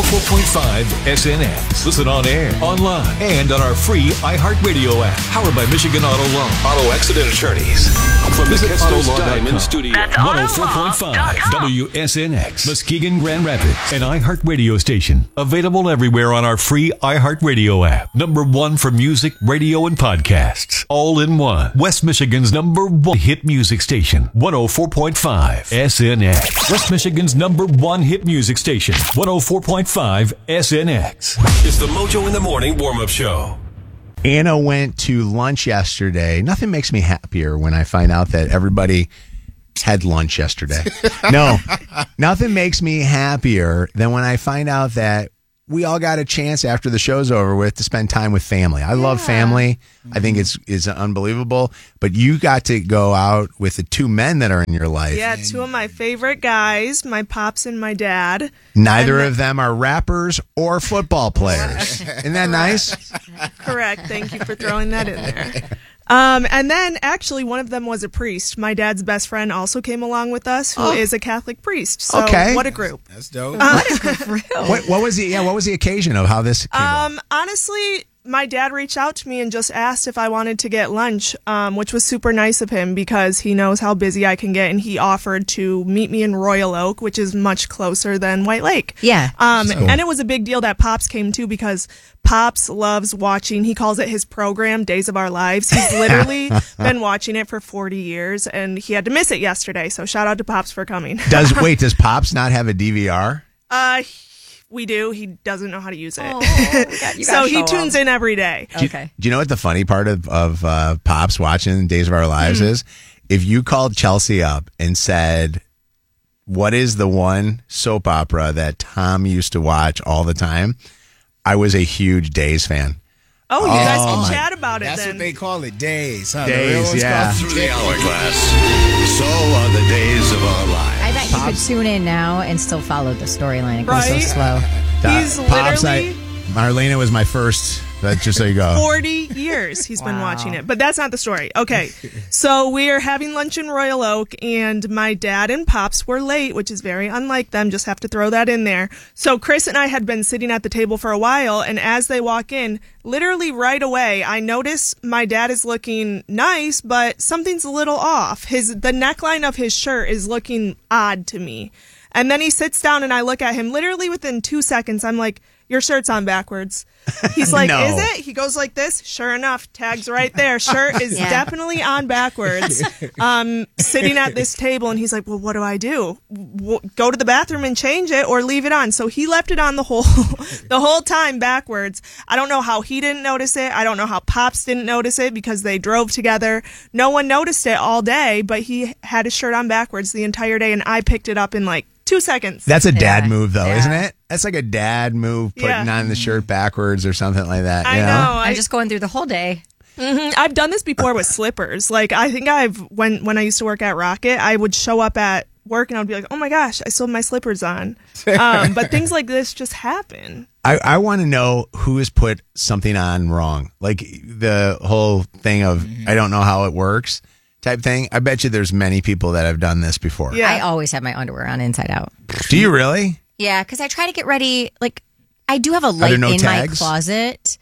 104.5 SNX. Listen on air, online, and on our free iHeartRadio app. Powered by Michigan Auto Loan. Auto Accident Attorneys. From the Catskills Diamond Studio. That's 104.5 WSNX. Muskegon, Grand Rapids. An iHeartRadio station. Available everywhere on our free iHeartRadio app. Number one for music, radio, and podcasts. All in one. West Michigan's number one hit music station. 104.5 SNX. West Michigan's number one hit music station. 104.5 SNX. It's the Mojo in the Morning warm-up show. Anna went to lunch yesterday. Nothing makes me happier when I find out that everybody had lunch yesterday. No, nothing makes me happier than when I find out that we all got a chance after the show's over with to spend time with family. I love family. I think it's unbelievable. But you got to go out with the two men that are in your life. Yeah, two of my favorite guys, my pops and my dad. Neither of them are rappers or football players. Isn't that nice? Correct. Thank you for throwing that in there. And then, actually, one of them was a priest. My dad's best friend also came along with us, who is a Catholic priest. So, what a group. That's dope. What was the occasion of how this came up? Honestly, my dad reached out to me and just asked if I wanted to get lunch, which was super nice of him because he knows how busy I can get, and he offered to meet me in Royal Oak, which is much closer than White Lake. Yeah. Cool. And it was a big deal that Pops came too because Pops loves watching, he calls it his program, Days of Our Lives. He's literally been watching it for 40 years, and he had to miss it yesterday, so shout out to Pops for coming. Does Pops not have a DVR? We do. He doesn't know how to use it. So he tunes in every day. Okay. Do you know what the funny part of Pops watching Days of Our Lives is? If you called Chelsea up and said, what is the one soap opera that Tom used to watch all the time? I was a huge Days fan. Oh, you guys can chat about it That's then. what they call it, days. Huh? Days, yeah. Through the hourglass. So are the days of our lives. I bet you could tune in now and still follow the storyline. It goes so Right? slow. He's Pops, literally Marlena was my first. That's just so you go. 40 years he's been watching it. But that's not the story. Okay, so we are having lunch in Royal Oak, and my dad and Pops were late, which is very unlike them. Just have to throw that in there. So Chris and I had been sitting at the table for a while, and as they walk in, literally right away, I notice my dad is looking nice, but something's a little off. The neckline of his shirt is looking odd to me. And then he sits down, and I look at him. Literally within 2 seconds, I'm like, your shirt's on backwards. He's like, No. Is it? He goes like this. Sure enough, tag's right there. Shirt is definitely on backwards. Sitting at this table, and he's like, well, what do I do? Go to the bathroom and change it or leave it on. So he left it on the whole time backwards. I don't know how he didn't notice it. I don't know how Pops didn't notice it because they drove together. No one noticed it all day, but he had his shirt on backwards the entire day, and I picked it up in like 2 seconds. That's a dad move, though, isn't it? That's like a dad move, putting on the shirt backwards or something like that. I you know. I'm just going through the whole day. I've done this before with slippers. Like, I think when I used to work at Rocket, I would show up at work and I'd be like, oh my gosh, I still have my slippers on. But things like this just happen. I want to know who has put something on wrong. Like the whole thing of, I don't know how it works type thing. I bet you there's many people that have done this before. Yeah. I always have my underwear on inside out. Do you really? Yeah, because I try to get ready. Like, I do have a light no in tags? my closet.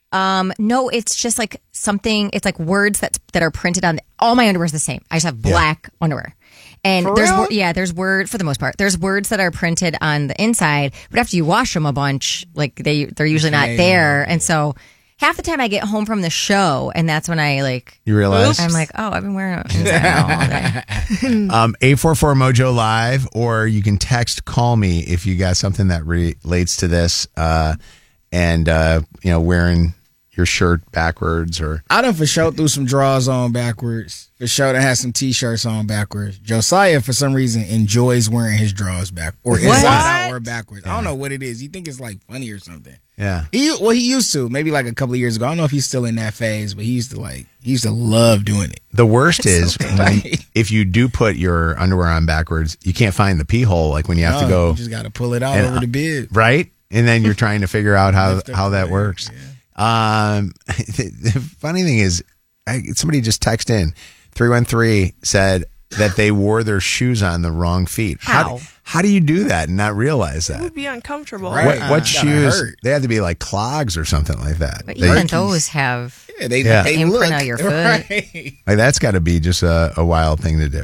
No, it's just like something. It's like words that are printed on. All my underwear is the same. I just have black underwear. And For there's real? there's word for the most part. There's words that are printed on the inside, but after you wash them a bunch, like they're usually not there. And so half the time I get home from the show, and that's when I You realize? I'm like, oh, I've been wearing it inside out all day. 844 Mojo Live, or you can text Call Me if you got something that relates to this, and wearing your shirt backwards or. I done for sure threw some drawers on backwards. For sure to have some t-shirts on backwards. Josiah, for some reason, enjoys wearing his drawers back or inside out or backwards. I don't know what it is. You think it's like funny or something? Yeah. He used to, maybe like a couple of years ago. I don't know if he's still in that phase, but he used to love doing it. The worst is if you do put your underwear on backwards, you can't find the pee hole. Like when you have to go, You just got to pull it out over the bib. right? And then you're trying to figure out how that works. Yeah. The funny thing is, somebody just texted in. 313 said, that they wore their shoes on the wrong feet. How do you do that and not realize It that? would be uncomfortable. Right. What Gotta shoes? hurt. They had to be like clogs or something like that. But They- even those have They imprint look on your foot. Right. like that's got to be just a wild thing to do.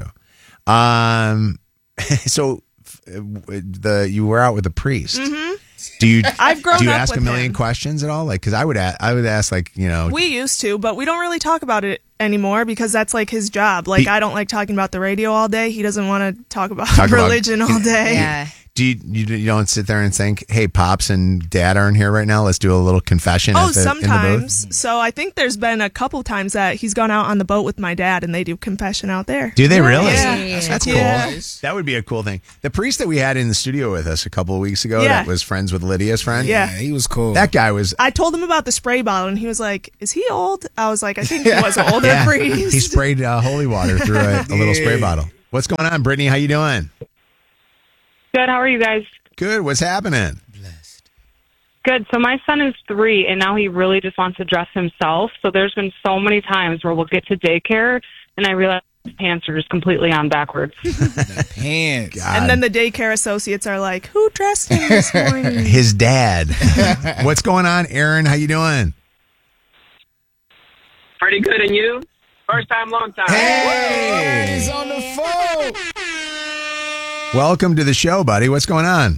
So you were out with the priest. Mm-hmm. Do you? I've grown Do you up ask a with million him. questions at all? Like, because I would ask like, We used to, but we don't really talk about it anymore because that's like his job. Like, I don't like talking about the radio all day. He doesn't want to talk about religion all day. Yeah. Do you don't sit there and think, hey, Pops and Dad aren't here right now. Let's do a little confession. Oh, in the booth? sometimes. So I think there's been a couple times that he's gone out on the boat with my dad and they do confession out there. Do they really? Yeah. That's cool. Yeah. That would be a cool thing. The priest that we had in the studio with us a couple of weeks ago Yeah. that was friends with Lydia's friend. Yeah. He was cool. That guy was. I told him about the spray bottle and he was like, is he old? I was like, I think he was an older priest. He sprayed holy water through a little spray bottle. What's going on, Brittany? How you doing? Good. How are you guys? Good. What's happening? Good. So my son is 3, and now he really just wants to dress himself. So there's been so many times where we'll get to daycare, and I realize his pants are just completely on backwards. Pants. God. And then the daycare associates are like, who dressed him this morning? His dad. What's going on, Aaron? How you doing? Pretty good, and you? First time, long time. Hey! He's on the phone. Welcome to the show, buddy. What's going on?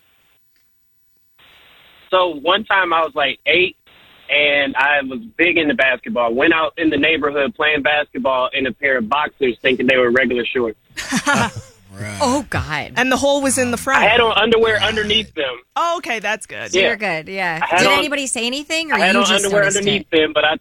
So one time I was like 8, and I was big into basketball. Went out in the neighborhood playing basketball in a pair of boxers thinking they were regular shorts. Oh, God. And the hole was in the front. I had on underwear underneath them. Oh, okay, that's good. Yeah. You're good. Yeah. I had Did on- anybody say anything, or I had you on just underwear noticed underneath it? them, but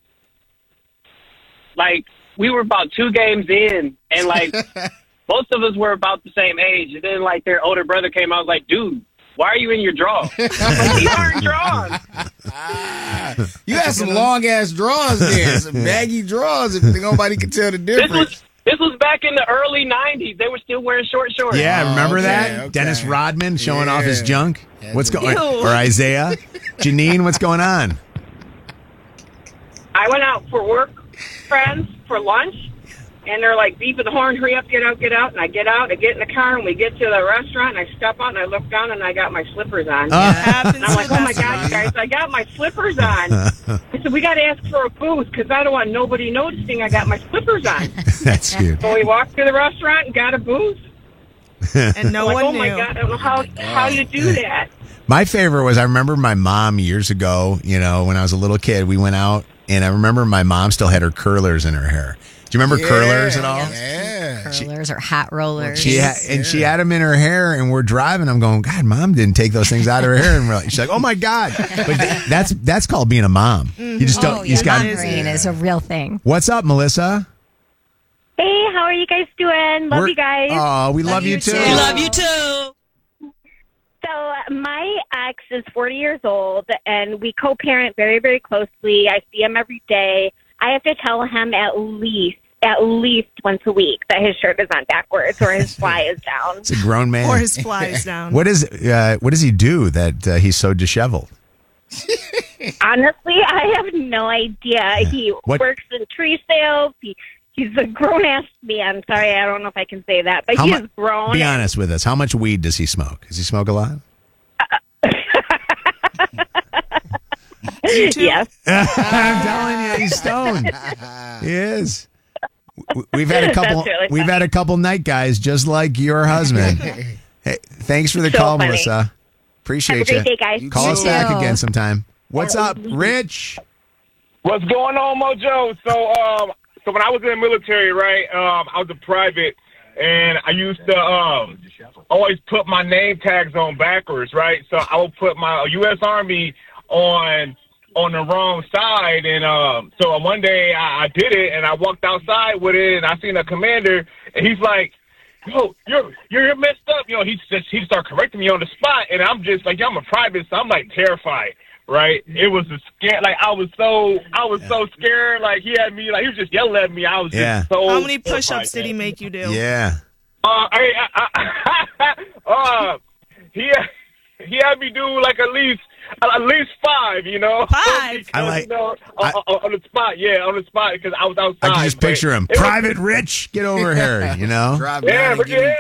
we were about 2 games in, and like most of us were about the same age. And then like their older brother came out, was like, dude, why are you in your drawers? I'm like, these aren't drawers. You had some long ass drawers there, some baggy drawers. If nobody could tell the difference. This was back in the early 90s. They were still wearing short shorts. Yeah, remember okay, that? okay. Dennis Rodman showing off his Yeah. junk? What's going Ew. Or Isaiah? Janine, what's going on? I went out for work, friends, for lunch, and they're like beeping the horn, hurry up, get out, get out. And I get out, I get in the car, and we get to the restaurant, and I step out, and I look down, and I got my slippers on. Happens And I'm like, to oh the my best of God, us. guys, I got my slippers on. I said, we got to ask for a booth because I don't want nobody noticing I got my slippers on. That's cute. So we walked to the restaurant and got a booth. And no I'm like, one oh knew. my God, I don't know how you do that. My favorite was I remember my mom years ago, when I was a little kid, we went out and I remember my mom still had her curlers in her hair. Do you remember curlers at all? Yeah. Curlers or hot rollers. She had them in her hair, and we're driving. I'm going, God, Mom didn't take those things out of her hair. And she's like, oh my God! But that's called being a mom. You just don't. Oh, You just yeah, got. mom brain is a real thing. What's up, Melissa? Hey, how are you guys doing? Love you guys. Oh, we love you too. We love you too. So my ex is 40 years old, and we co-parent very, very closely. I see him every day. I have to tell him at least once a week that his shirt is on backwards or his fly is down. It's a grown man. Or his flies down. What does he do that he's so disheveled? Honestly, I have no idea. He What- works in tree sales. He's a grown-ass man. Sorry, I don't know if I can say that, but How he's mu- grown. Be honest with us. How much weed does he smoke? Does he smoke a lot? Yes. I'm telling you, he's stoned. He is. We've had a couple. That's really We've had a couple night guys just like your husband. Hey, thanks for the So call, funny. Melissa. Appreciate Have a you. great day, guys. Call You us too. back again sometime. What's up, Rich? What's going on, Mojo? So when I was in the military, right, I was a private, and I used to always put my name tags on backwards, right? So I would put my U.S. Army on the wrong side, and so one day I did it, and I walked outside with it, and I seen a commander, and he's like, yo, you're messed up. He started correcting me on the spot, and I'm just like, I'm a private, so I'm like terrified. Right, it was a scare. Like I was so scared. Like he had me. Like he was just yelling at me. I was just so. How many push-ups terrified, did he man. make you do? Yeah. He he had me do like at least 5, you know. 5. Because, on the spot, on the spot because I was outside. I can just picture him. Private Rich, get over here, you know. Yeah,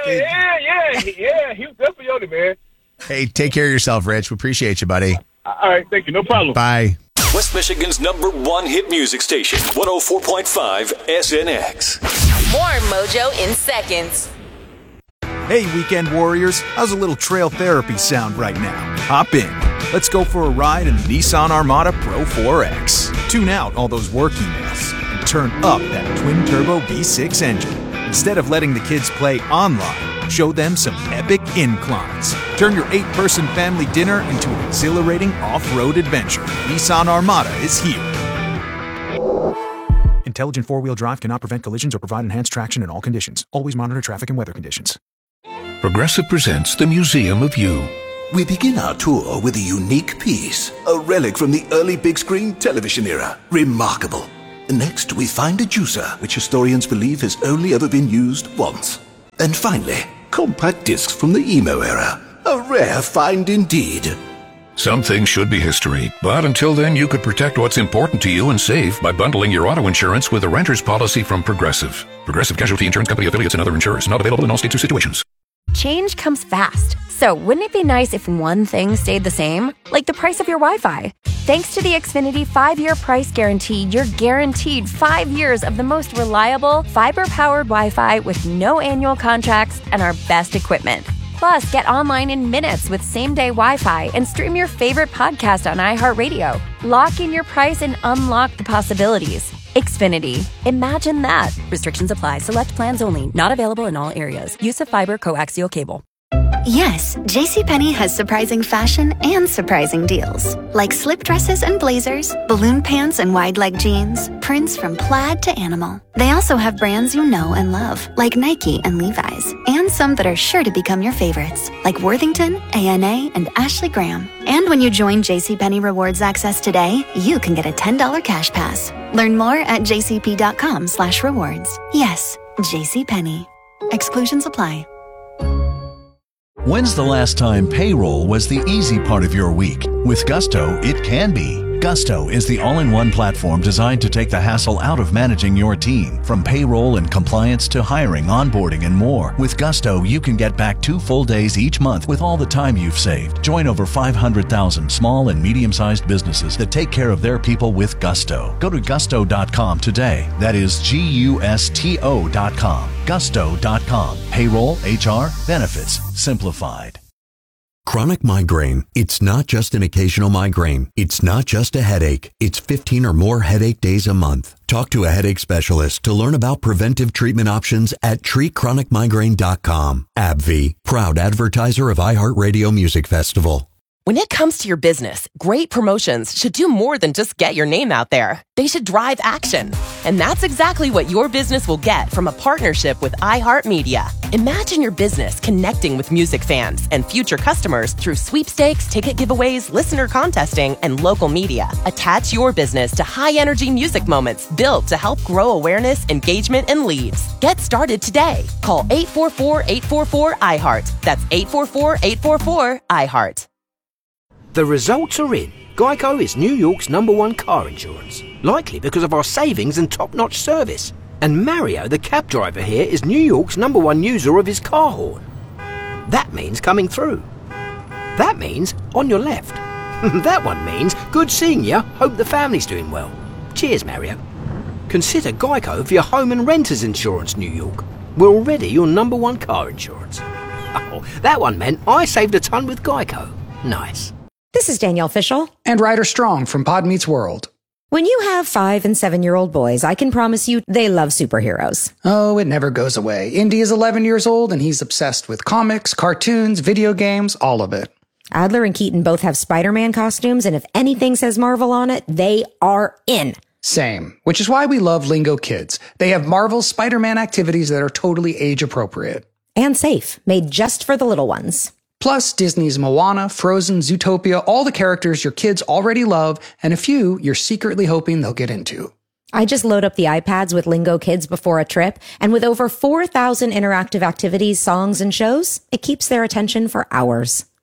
he was definitely on it, man. Hey, take care of yourself, Rich. We appreciate you, buddy. All right, thank you. No problem. Bye. West Michigan's #1 hit music station, 104.5 SNX. More Mojo in seconds. Hey, weekend warriors, how's a little trail therapy sound right now? Hop in. Let's go for a ride in the Nissan Armada Pro 4X. Tune out all those work emails and turn up that twin-turbo V6 engine. Instead of letting the kids play online, show them some epic inclines. Turn your 8-person family dinner into an exhilarating off-road adventure. Nissan Armada is here. Intelligent four-wheel drive cannot prevent collisions or provide enhanced traction in all conditions. Always monitor traffic and weather conditions. Progressive presents the Museum of You. We begin our tour with a unique piece, a relic from the early big screen television era. Remarkable. Next, we find a juicer, which historians believe has only ever been used once. And finally, compact discs from the emo era. A rare find indeed. Some things should be history, but until then you could protect what's important to you and save by bundling your auto insurance with a renter's policy from Progressive. Progressive Casualty Insurance Company affiliates and other insurers. Not available in all states or situations. Change comes fast. So wouldn't it be nice if one thing stayed the same? Like the price of your Wi-Fi. Thanks to the Xfinity 5-year price guarantee, you're guaranteed 5 years of the most reliable, fiber-powered Wi-Fi with no annual contracts and our best equipment. Plus, get online in minutes with same-day Wi-Fi and stream your favorite podcast on iHeartRadio. Lock in your price and unlock the possibilities. Xfinity. Imagine that. Restrictions apply. Select plans only. Not available in all areas. Use of fiber coaxial cable. Yes, JCPenney has surprising fashion and surprising deals. Like slip dresses and blazers, balloon pants and wide leg jeans, prints from plaid to animal. They also have brands you know and love, like Nike and Levi's, and some that are sure to become your favorites, like Worthington, ANA, and Ashley Graham. And when you join JCPenney Rewards Access today, you can get a $10 cash pass. Learn more at jcp.com/rewards. Yes, JCPenney. Exclusions apply. When's the last time payroll was the easy part of your week? With Gusto, it can be. Gusto is the all-in-one platform designed to take the hassle out of managing your team. From payroll and compliance to hiring, onboarding, and more. With Gusto, you can get back 2 full days each month with all the time you've saved. Join over 500,000 small and medium-sized businesses that take care of their people with Gusto. Go to gusto.com today. That is GUSTO.com. Gusto.com. Payroll, HR, benefits, simplified. Chronic migraine. It's not just an occasional migraine. It's not just a headache. It's 15 or more headache days a month. Talk to a headache specialist to learn about preventive treatment options at treatchronicmigraine.com. AbbVie, proud advertiser of iHeartRadio Music Festival. When it comes to your business, great promotions should do more than just get your name out there. They should drive action. And that's exactly what your business will get from a partnership with iHeartMedia. Imagine your business connecting with music fans and future customers through sweepstakes, ticket giveaways, listener contesting, and local media. Attach your business to high-energy music moments built to help grow awareness, engagement, and leads. Get started today. Call 844-844-iHeart. That's 844-844-iHeart. The results are in. Geico is New York's #1 car insurance, likely because of our savings and top-notch service. And Mario, the cab driver here, is New York's #1 user of his car horn. That means coming through. That means on your left. That one means good seeing you, hope the family's doing well. Cheers, Mario. Consider Geico for your home and renter's insurance, New York. We're already your #1 car insurance. Oh, that one meant I saved a ton with Geico. Nice. This is Danielle Fishel. And Ryder Strong from Pod Meets World. When you have 5- and 7-year-old boys, I can promise you they love superheroes. Oh, it never goes away. Indy is 11 years old and he's obsessed with comics, cartoons, video games, all of it. Adler and Keaton both have Spider-Man costumes, and if anything says Marvel on it, they are in. Same, which is why we love Lingo Kids. They have Marvel's Spider-Man activities that are totally age-appropriate. And safe, made just for the little ones. Plus, Disney's Moana, Frozen, Zootopia, all the characters your kids already love, and a few you're secretly hoping they'll get into. I just load up the iPads with Lingo Kids before a trip, and with over 4,000 interactive activities, songs, and shows, it keeps their attention for hours.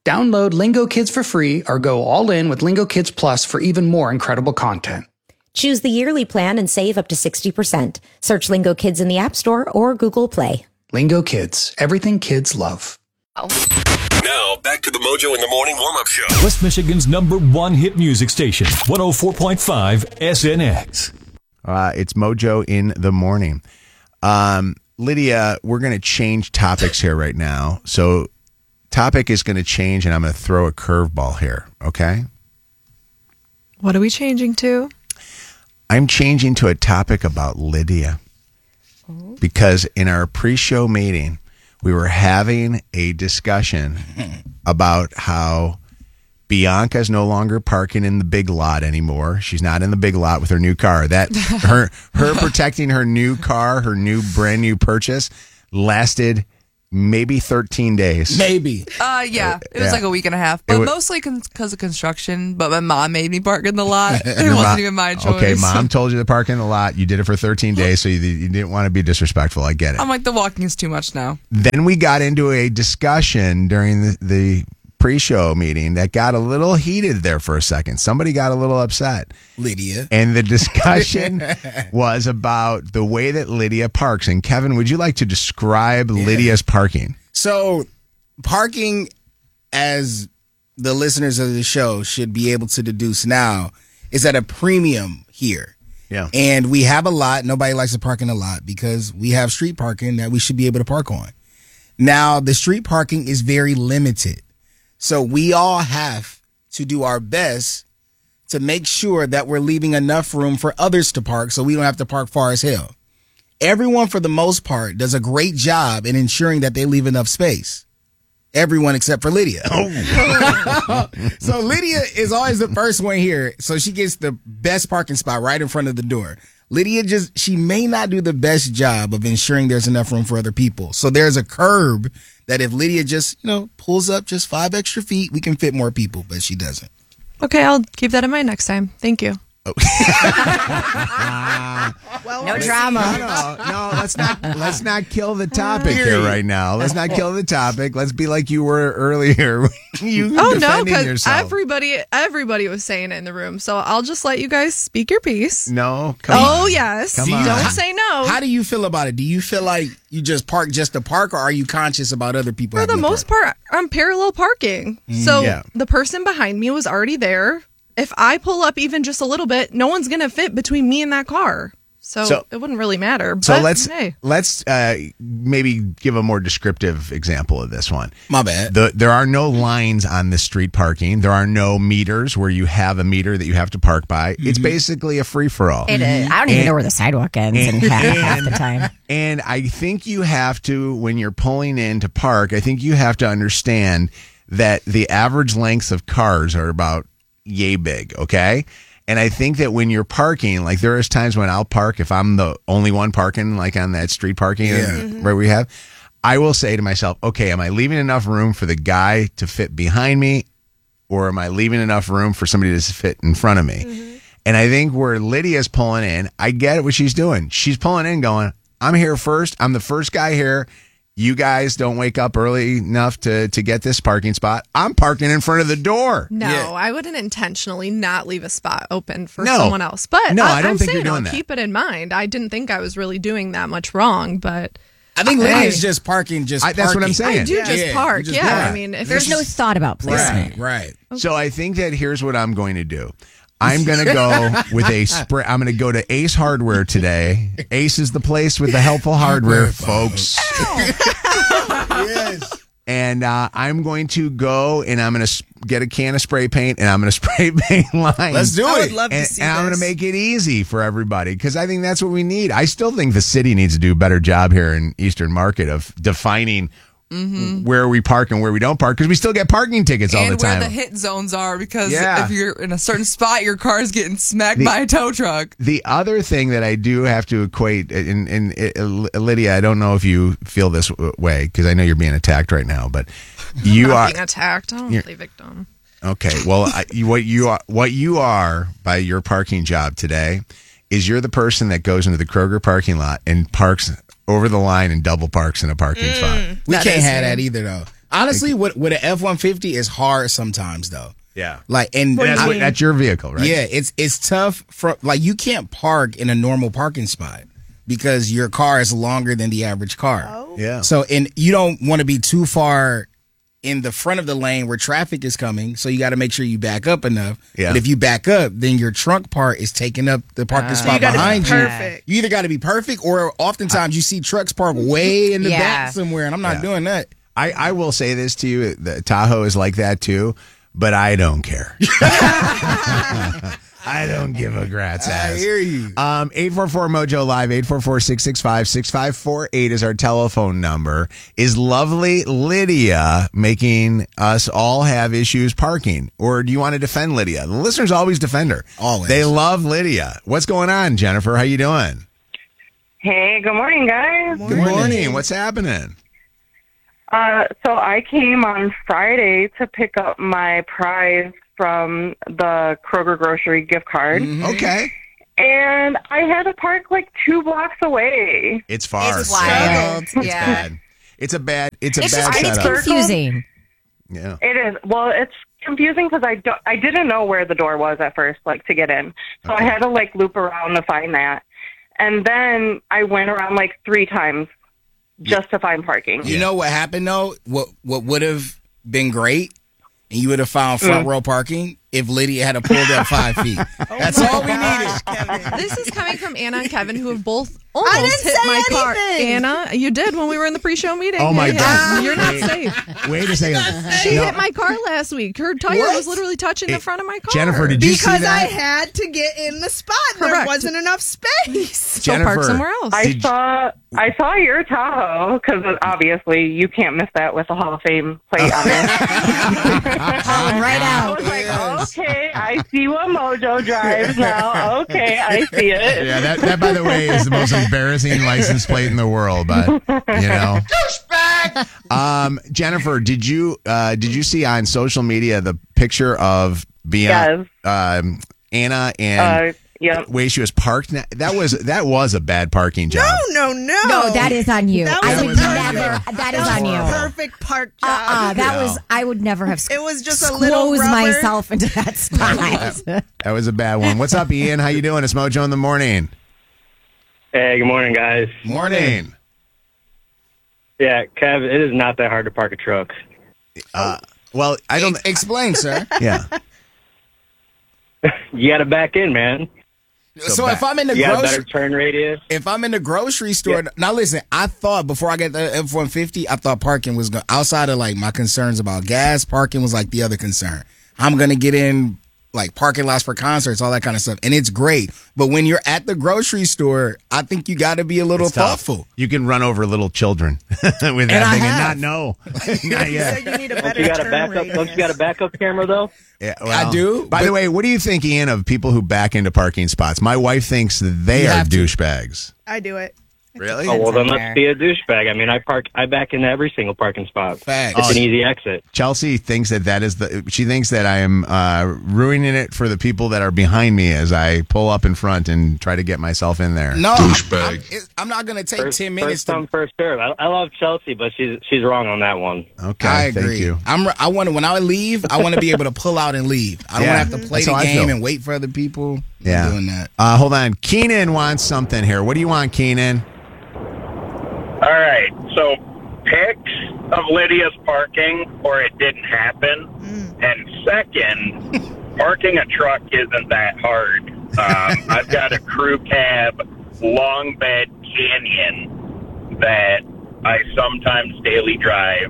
Download Lingo Kids for free or go all in with Lingo Kids Plus for even more incredible content. Choose the yearly plan and save up to 60%. Search Lingo Kids in the App Store or Google Play. Lingo Kids, everything kids love. Now, back to the Mojo in the Morning Warm-Up Show. West Michigan's #1 hit music station, 104.5 SNX. It's Mojo in the Morning. Lydia, we're going to change topics here right now. So topic is going to change, and I'm going to throw a curveball here, okay? What are we changing to? I'm changing to a topic about Lydia. Because in our pre-show meeting, we were having a discussion about how Bianca's no longer parking in the big lot anymore. She's not in the big lot with her new car. That her protecting her new car, her new brand new purchase, lasted maybe 13 days. Maybe. Yeah. It was like a week and a half, but mostly because of construction. But my mom made me park in the lot. It wasn't even my choice. Okay, Mom told you to park in the lot. You did it for 13 days, so you didn't want to be disrespectful. I get it. I'm like, the walking is too much now. Then we got into a discussion during the pre-show meeting that got a little heated there for a second. Somebody got a little upset. Lydia. And the discussion was about the way that Lydia parks. And Kevin, would you like to describe Lydia's parking? So, parking, as the listeners of the show should be able to deduce now, is at a premium here. Yeah. And we have a lot. Nobody likes to park in a lot because we have street parking that we should be able to park on. Now, the street parking is very limited. So we all have to do our best to make sure that we're leaving enough room for others to park so we don't have to park far as hell. Everyone, for the most part, does a great job in ensuring that they leave enough space. Everyone except for Lydia. So Lydia is always the first one here. So she gets the best parking spot right in front of the door. Lydia she may not do the best job of ensuring there's enough room for other people. So there's a curb that if Lydia just, pulls up just 5 extra feet, we can fit more people, but she doesn't. Okay, I'll keep that in mind next time. Thank you. No drama. No, let's not kill the topic here right now. Let's not kill the topic. Let's be like you were earlier. Because everybody was saying it in the room. So I'll just let you guys speak your piece. No, come on. Oh yes, Come on. Don't say no. How do you feel about it? Do you feel like you just park just to park, or are you conscious about other people? For the most part, I'm parallel parking. So the person behind me was already there. If I pull up even just a little bit, no one's going to fit between me and that car. So it wouldn't really matter. So but, let's maybe give a more descriptive example of this one. My bad. There are no lines on the street parking. There are no meters where you have a meter that you have to park by. Mm-hmm. It's basically a free-for-all. It is. I don't even know where the sidewalk ends half the time. And I think you have to, when you're pulling in to park, I think you have to understand that the average lengths of cars are about yay big, okay? And I think that when you're parking, like there is times when I'll park if I'm the only one parking, like on that street parking where we have, I will say to myself, okay, am I leaving enough room for the guy to fit behind me, or am I leaving enough room for somebody to fit in front of me? Mm-hmm. And I think where Lydia's pulling in, I get what she's doing. She's pulling in going, I'm here first. I'm the first guy here. You guys don't wake up early enough to get this parking spot. I'm parking in front of the door. No, I wouldn't intentionally not leave a spot open for someone else. But I don't think you're doing that. Keep it in mind. I didn't think I was really doing that much wrong, but I think Lydia's just parking. That's what I'm saying. I do just park. I mean, if there's no thought about placement. Right. Okay. So I think that here's what I'm going to do. I'm going to go with I'm going to go to Ace Hardware today. Ace is the place with the helpful hardware, folks. Yes. And I'm going to go and I'm going to get a can of spray paint and I'm going to spray paint lines. Let's do it. I would love to see and this. I'm going to make it easy for everybody because I think that's what we need. I still think the city needs to do a better job here in Eastern Market of defining where we park and where we don't park because we still get parking tickets all the time. And where the hit zones are because if you're in a certain spot, your car is getting smacked by a tow truck. The other thing that I do have to equate, and Lydia, I don't know if you feel this way because I know you're being attacked right now, but you are being attacked. I don't play victim. Okay, well, what you are by your parking job today is you're the person that goes into the Kroger parking lot and parks over the line and double parks in a parking spot. We can't have that either, though. Honestly, with an F-150, it's hard sometimes, though. Yeah. And that's your vehicle, right? Yeah, it's tough. You can't park in a normal parking spot because your car is longer than the average car. Oh. Yeah. So, and you don't want to be too far in the front of the lane where traffic is coming, so you got to make sure you back up enough. Yeah. But if you back up, then your trunk part is taking up the parking spot behind you. You either got to be perfect, or oftentimes you see trucks parked way in the back somewhere, and I'm not doing that. I will say this to you: the Tahoe is like that too, but I don't care. I don't give a rat's ass. I hear you. 844-MOJO Live, 844-665-6548 is our telephone number. Is lovely Lydia making us all have issues parking? Or do you want to defend Lydia? The listeners always defend her. Always. They love Lydia. What's going on, Jennifer? How you doing? Hey, good morning, guys. Good morning. What's happening? So I came on Friday to pick up my prize from the Kroger grocery gift card. Okay. And I had to park like 2 blocks away. It's far. It's wild. It's Yeah. bad. It's a bad It's setup. confusing. Yeah. It is. Well, it's confusing because I didn't know where the door was at first, like to get in. So I had to like loop around to find that. And then I went around like 3 times just to find parking. You know what happened though? What would have been great, and you would have found front row parking if Lydia had pulled up 5 feet. That's all we needed. This is coming from Anna and Kevin, who have both almost hit my car. Anna, you did when we were in the pre-show meeting. Oh, my God. You're not safe. Wait a second. She hit my car last week. Her tire was literally touching the front of my car. Jennifer, did you see that? Because I had to get in the spot. There Correct. wasn't enough space. So Jennifer, park somewhere else. I saw your Tahoe because obviously you can't miss that with a Hall of Fame plate on it. Right I out. was like, okay, I see what Mojo drives now. Okay, I see it. Yeah, that by the way is the most embarrassing license plate in the world, but you know. Douchebag! Jennifer, did you see on social media the picture of Anna and Yep. way she was parked? That was a bad parking job. No. No, that is on you. That I was would never. That is on you. Perfect park job. That was. I would never have. It was just a little squoze rubber. myself into that spot. That was a bad one. What's up, Ian? How you doing? It's Mojo in the morning. Hey, good morning, guys. Morning. Yeah, Kev, it is not that hard to park a truck. Well, I don't explain, sir. Yeah. You got to back in, man. So if I'm in the you got a grocery, better turn radius. if I'm in the grocery store, now listen, I thought before I got the F-150, I thought parking was outside of like my concerns about gas, parking was like the other concern. I'm going to get in like parking lots for concerts, all that kind of stuff. And it's great. But when you're at the grocery store, I think you got to be a little thoughtful. You can run over little children with that thing and not know. Not yet. You need a Don't better you got a turn backup? radius. Don't you got a backup camera though? Yeah, well, I do. By the way, what do you think, Ian, of people who back into parking spots? My wife thinks they You are have to. douchebags. I do it. Really? Oh well, then let's be a douchebag. I mean, I back into every single parking spot. Facts. It's an easy exit. Chelsea thinks that is she thinks that I am ruining it for the people that are behind me as I pull up in front and try to get myself in there. No, Douchebag. I'm not going to take 10 minutes First come, first serve. I love Chelsea, but she's wrong on that one. Okay, I agree. thank you. I want to when I leave, I want to be able to pull out and leave. I don't Yeah. want to have to play That's the how I game feel. and wait for other people. Yeah. I'm doing that. Hold on. Keenan wants something here. What do you want, Keenan? All right, so pics of Lydia's parking or it didn't happen. And second, parking a truck isn't that hard. I've got a crew cab long bed Canyon that I sometimes daily drive.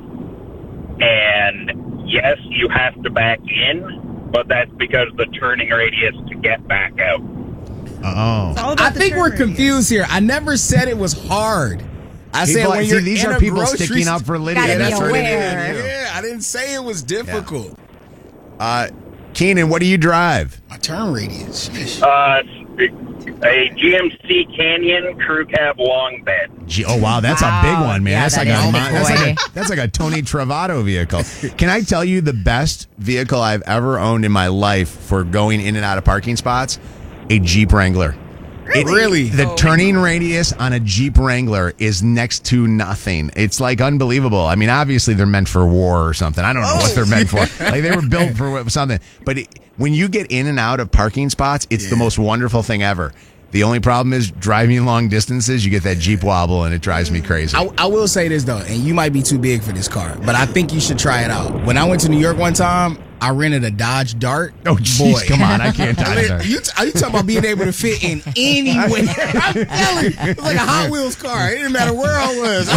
And yes, you have to back in, but that's because of the turning radius to get back out. Oh. I think we're confused here. I never said it was hard. I said People- when see, you're these in are a people grocery sticking up for Lydia. Gotta be That's what it aware. is. Yeah, I didn't say it was difficult. Keenan, what do you drive? My turn radius. Sheesh. A GMC Canyon crew cab long bed. Oh wow, that's a big one, man. Yeah, that's, that like is a, big boy. that's like a Tony Travato vehicle. Can I tell you the best vehicle I've ever owned in my life for going in and out of parking spots? A Jeep Wrangler. Really? The turning radius on a Jeep Wrangler is next to nothing. It's like unbelievable. I mean, obviously they're meant for war or something. I don't know what they're meant for. Like they were built for something. But when you get in and out of parking spots, it's the most wonderful thing ever. The only problem is driving long distances, you get that Jeep wobble, and it drives me crazy. I will say this, though, and you might be too big for this car, but I think you should try it out. When I went to New York one time, I rented a Dodge Dart. Oh, jeez, come on. I can't Dodge Dart. Are you talking about being able to fit in anywhere? I'm telling you. It was like a Hot Wheels car. It didn't matter where I was.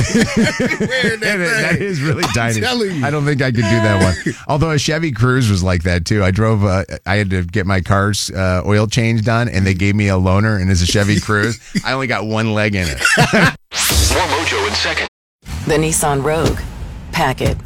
That is really tiny. telling you. I don't think I could do that one. Although a Chevy Cruze was like that, too. I drove, I had to get my car's oil change done, and they gave me a loaner, and it's a Chevy Cruze. I only got one leg in it. More Mojo in second. The Nissan Rogue. Pack it.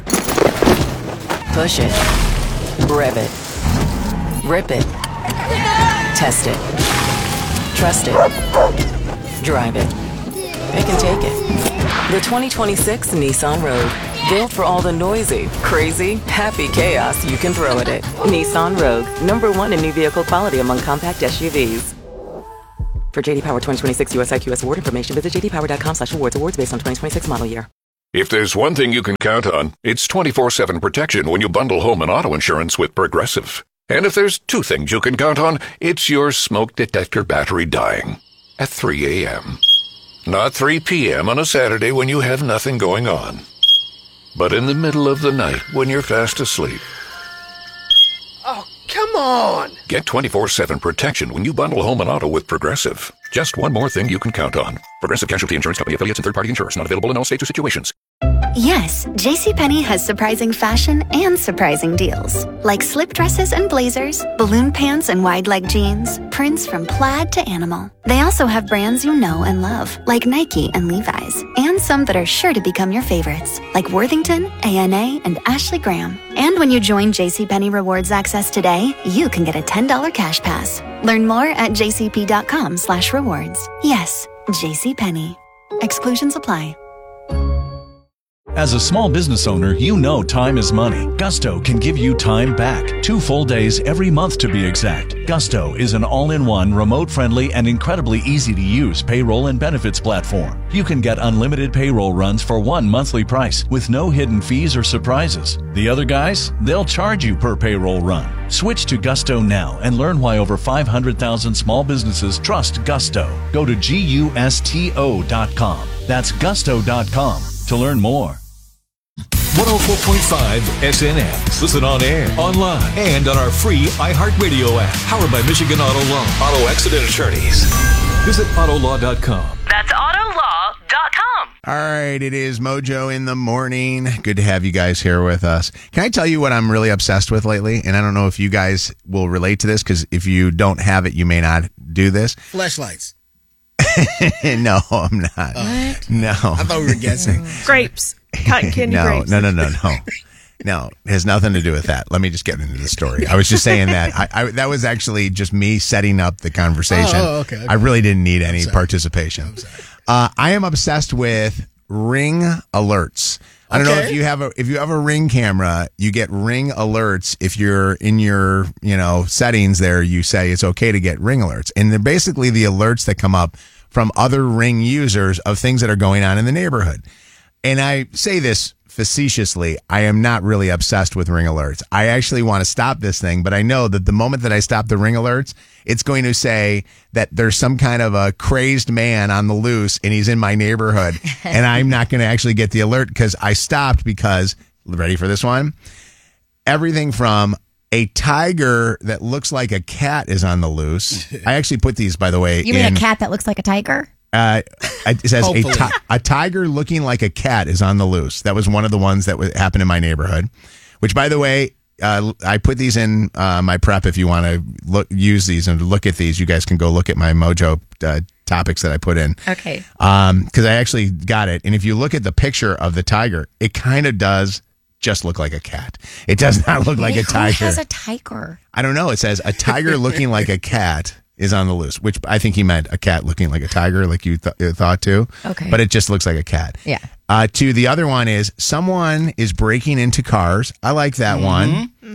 Push it. Rev it. Rip it. Test it. Trust it. Drive it. It can take it. The 2026 Nissan Rogue. Built for all the noisy, crazy, happy chaos you can throw at it. Nissan Rogue. #1 in new vehicle quality among compact SUVs. For JD Power 2026 US IQS award information, visit jdpower.com/awards. Awards based on 2026 model year. If there's one thing you can count on, it's 24/7 protection when you bundle home and auto insurance with Progressive. And if there's two things you can count on, it's your smoke detector battery dying at 3 a.m. Not 3 p.m. on a Saturday when you have nothing going on, but in the middle of the night when you're fast asleep. Oh, come on! Get 24/7 protection when you bundle home and auto with Progressive. Just one more thing you can count on. Progressive Casualty Insurance Company, affiliates, and third-party insurers. Not available in all states or situations. Yes, JCPenney has surprising fashion and surprising deals. Like slip dresses and blazers, balloon pants and wide leg jeans, prints from plaid to animal. They also have brands you know and love, like Nike and Levi's, and some that are sure to become your favorites, like Worthington, A&A, and Ashley Graham. And when you join JCPenney Rewards Access today, you can get a $10 cash pass. Learn more at jcp.com/rewards. Yes, JCPenney. Exclusions apply. As a small business owner, you know time is money. Gusto can give you time back. 2 full days every month to be exact. Gusto is an all-in-one, remote-friendly, and incredibly easy-to-use payroll and benefits platform. You can get unlimited payroll runs for one monthly price with no hidden fees or surprises. The other guys, they'll charge you per payroll run. Switch to Gusto now and learn why over 500,000 small businesses trust Gusto. Go to gusto.com. That's gusto.com to learn more. 104.5 SNX. Listen on air, online, and on our free iHeartRadio app. Powered by Michigan Auto Law. Auto Accident Attorneys. Visit autolaw.com. That's autolaw.com. All right, it is Mojo in the morning. Good to have you guys here with us. Can I tell you what I'm really obsessed with lately? And I don't know if you guys will relate to this, because if you don't have it, you may not do this. Fleshlights. No, I'm not. What? No. I thought we were guessing. Grapes. Cotton candy grapes. No. No, it has nothing to do with that. Let me just get into the story. I was just saying that. That was actually just me setting up the conversation. Oh, okay. I really didn't need any participation. I am obsessed with Ring alerts. I don't know if you have a Ring camera, you get Ring alerts. If you're in your, settings there, you say it's okay to get Ring alerts. And they're basically the alerts that come up from other Ring users of things that are going on in the neighborhood. And I say this facetiously, I am not really obsessed with Ring alerts. I actually want to stop this thing, but I know that the moment that I stop the Ring alerts, it's going to say that there's some kind of a crazed man on the loose and he's in my neighborhood. And I'm not going to actually get the alert because I stopped because, ready for this one? Everything from a tiger that looks like a cat is on the loose. I actually put these, by the way. You mean a cat that looks like a tiger? It says a tiger looking like a cat is on the loose. That was one of the ones that happened in my neighborhood, which, by the way, I put these in my prep. If you want to use these and look at these, you guys can go look at my Mojo topics that I put in. Okay. Because I actually got it. And if you look at the picture of the tiger, it kind of does just look like a cat. It does not look like a tiger. Who has a tiger? I don't know. It says a tiger looking like a cat is on the loose, which I think he meant a cat looking like a tiger, like you thought too. Okay. But it just looks like a cat. Yeah. To the other one is someone is breaking into cars. I like that one. Mm-hmm.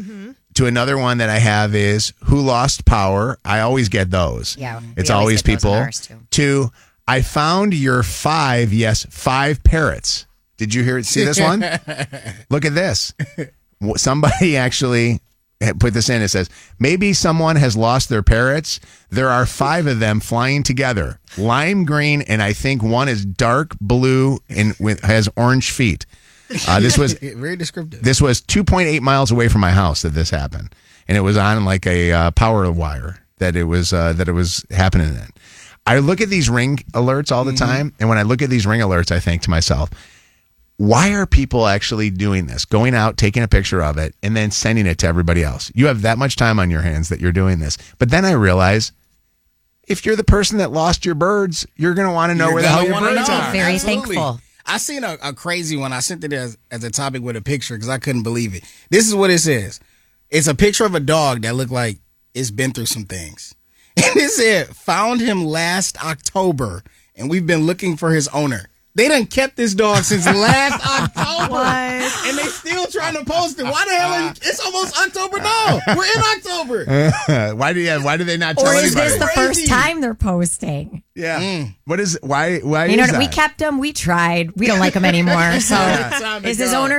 to another one that I have is who lost power. I always get those. Yeah. It's always people. To I found your 5 parrots. Did you see this one? Look at this. Somebody actually put this in. It says, maybe someone has lost their parrots. There are 5 of them flying together. Lime green, and I think one is dark blue and has orange feet. This was very descriptive. This was 2.8 miles away from my house that this happened. And it was on like a power wire that it was happening in. I look at these ring alerts all the time. And when I look at these ring alerts, I think to myself, why are people actually doing this? Going out, taking a picture of it, and then sending it to everybody else. You have that much time on your hands that you're doing this. But then I realize, if you're the person that lost your birds, you're going to want to know where the hell your birds are. Very thankful. I seen a crazy one. I sent it as a topic with a picture because I couldn't believe it. This is what it says. It's a picture of a dog that looked like it's been through some things. And it said, found him last October, and we've been looking for his owner. They done kept this dog since last October. What? And they still trying to post it. Why the hell? It's almost October now. We're in October. Why do they not tell Or anybody? is this the first time they're posting? Yeah. What is why You know, is that? we kept them. We tried. We don't like them anymore. So is his owner